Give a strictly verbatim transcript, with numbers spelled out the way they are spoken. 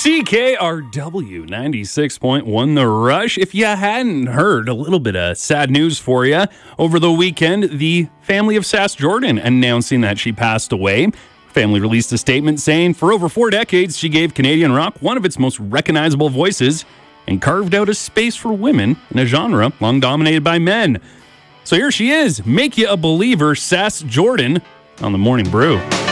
C K R W ninety-six point one The Rush. If you hadn't heard, a little bit of sad news for you. Over the weekend, the family of Sass Jordan announcing that she passed away. Family released a statement saying, for over four decades, she gave Canadian rock one of its most recognizable voices and carved out a space for women in a genre long dominated by men. So here she is, make you a believer, Sass Jordan, on the Morning Brew.